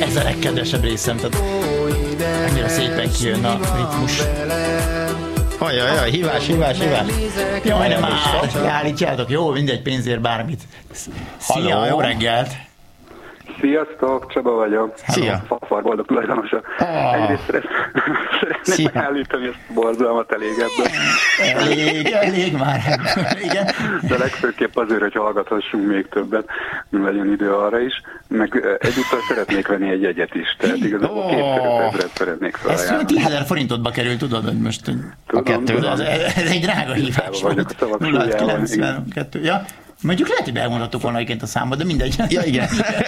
Ez a legkedvesebb részem, tehát annyira szépen kijön a ritmus. Ajajaj, hívás. Jaj, nem már, leállítjátok, jó, mindegy, pénzért bármit. Szia, Halló. jó reggelt! Sziasztok, Csaba vagyok. Szia. A Fafarboldog tulajdonosa. Egyrészt szeretnék megállítani ezt a borzalmat elég ebből. Elég már. Igen. De legfőképp azért, hogy hallgathassunk még többet, legyen idő arra is. Meg egyúttal szeretnék venni egy jegyet is. Tehát igazából 200 000 szeretnék Ez felajánlani. 10 000 forintotba kerül, tudod, hogy most A kettő. ez egy drága hívás volt. 0,92. Ja. Mondjuk lehet, hogy elmondhatok volna egyébként a számot, de mindegy. Ja, igen.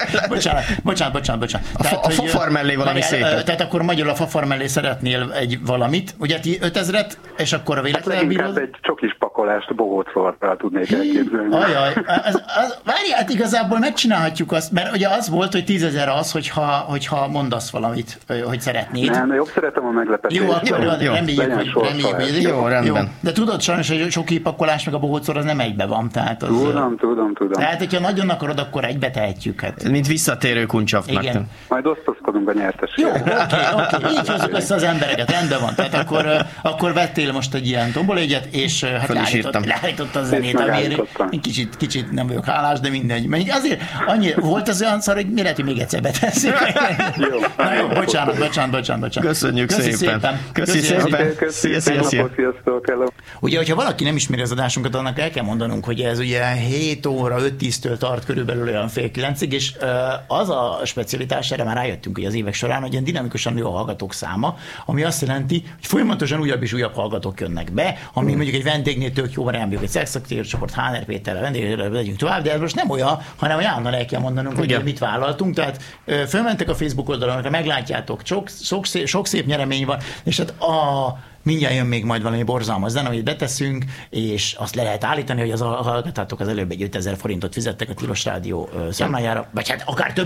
Bocsánat. A fafar mellé valami szépet. Tehát akkor magyarul a fafar mellé szeretnél egy valamit, ugye ti 5000-et, és akkor a véletlenül Leginkább bírod? egy csokis pakolást bohócvarral tudnék elképzelni. Ajaj, várjál, igazából megcsinálhatjuk azt, mert ugye az volt, hogy 10 000 az, hogyha mondasz valamit, hogy szeretnéd. Nem, jobb szeretem a meglepetést. Jó, akkor jó. reméljük, hogy Jó, rendben. De tudod sajnos, hogy sok pakolás meg a bohócor az nem egybe van, tehát az... Tudom. Tehát, hogyha nagyon akarod, akkor egybe tehetjük. Hát. Mint visszatérő kuncsavnak. Igen. Majd osztozkodunk a nyertességgel. Jó, oké. Így hozzuk össze az embereket, rendben van. Tehát akkor vettél most egy ilyen tombolégyet, és hát leállította a zenét, amiért kicsit nem vagyok hálás, de mindegy. Mondjuk azért volt az olyan szar, hogy mi lehet, hogy még egyszer beteszünk. Jó, bocsánat. Köszönjük szépen. Köszi szépen. Szia. Ugye, hogyha valaki nem ismeri az adásunkat, annak el kell mondanunk, hogy ez ugye 7 óra 5-10-től tart körülbelül olyan fél 9-ig, és az a specialitás, erre már rájöttünk hogy az évek során, hogy ilyen dinamikusan nő a hallgatók száma, ami azt jelenti, hogy folyamatosan újabb és újabb hallgatók jönnek be, ami mondjuk egy vendégnél tök jó, nem mondjuk egy szexaktív csoport, Háner Péterrel vendégre megyünk tovább, de ez most nem olyan, hanem hogy állandóan el kell mondanunk, hogy mit vállaltunk. Tehát fölmentek a Facebook oldalon, meglátjátok, sok szép nyeremény van, és hát mindjárt jön még majd valami borzalmas zene, amit beteszünk, és azt le lehet állítani, hogy az hallgatátok az előbb egy 5000 forintot fizettek a Tilos Rádió számlájára, vagy hát akár több